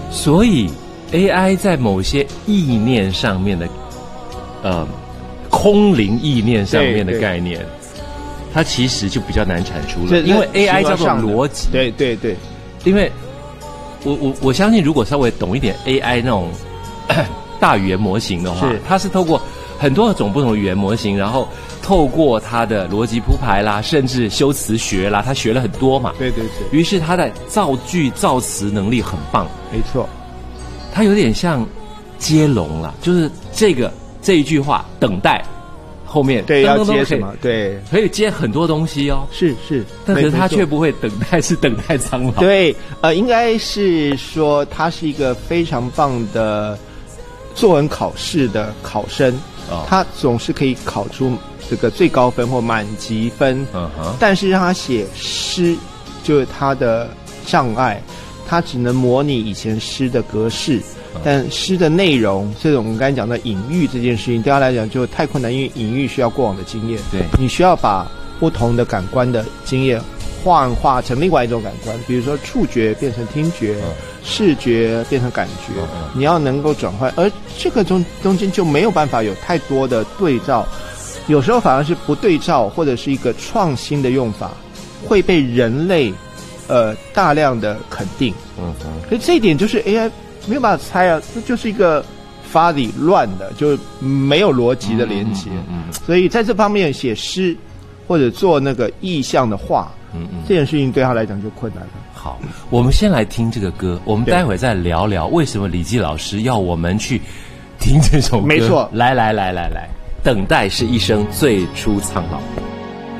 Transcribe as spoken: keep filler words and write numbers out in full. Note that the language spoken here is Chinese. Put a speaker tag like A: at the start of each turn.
A: 所以 A I 在某些意念上面的，呃，空灵意念上面的概念，它其实就比较难产出了，因为 A I 叫做逻辑。
B: 对对对，
A: 因为我我我相信，如果稍微懂一点 A I 那种大语言模型的话，是它是透过很多种不同的语言模型，然后透过它的逻辑铺排啦，甚至修辞学啦，它学了很多嘛。
B: 对对对。
A: 于是它的造句造词能力很棒。
B: 没错。
A: 它有点像接龙啦，就是这个这一句话等待后面
B: 对要接什么？对，
A: 可以接很多东西哦。
B: 是是，
A: 但可是它却不会等待，是等待苍老。
B: 对，呃，应该是说它是一个非常棒的作文考试的考生，哦、他总是可以考出这个最高分或满级分。嗯哼，但是让他写诗，就是他的障碍。它只能模拟以前诗的格式，但诗的内容，这种我们刚才讲的隐喻这件事情，对他来讲就太困难，因为隐喻需要过往的经验。
A: 对，
B: 你需要把不同的感官的经验幻化成另外一种感官，比如说触觉变成听觉，嗯、视觉变成感觉，嗯嗯、你要能够转换，而这个中中间就没有办法有太多的对照，有时候反而是不对照，或者是一个创新的用法，会被人类。呃，大量的肯定，嗯哼，所以这一点就是 A I 没有办法猜啊，这就是一个发理乱的，就没有逻辑的连接，嗯, 嗯, 嗯，所以在这方面写诗或者做那个意象的画，嗯嗯，这件事情对他来讲就困难了。
A: 好，我们先来听这个歌，我们待会再聊聊为什么李济老师要我们去听这首歌。
B: 没错，
A: 来来来来来，等待是一生最初苍老。